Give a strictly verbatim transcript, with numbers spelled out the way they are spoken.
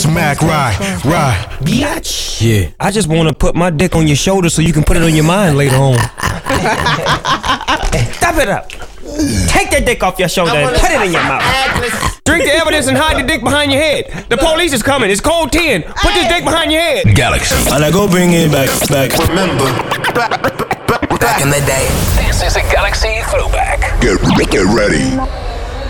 Smack, ride, ride. Biatch. Yeah, I just want to put my dick on your shoulder so you can put it on your mind later on. Stop it up. Take that dick off your shoulder and put it in your mouth. Drink the evidence and hide the dick behind your head. The police is coming. It's code ten. Put this dick behind your head. Galaxy. And I go bring it back, back. Remember, back in the day. This is a Galaxy throwback. Get, get ready.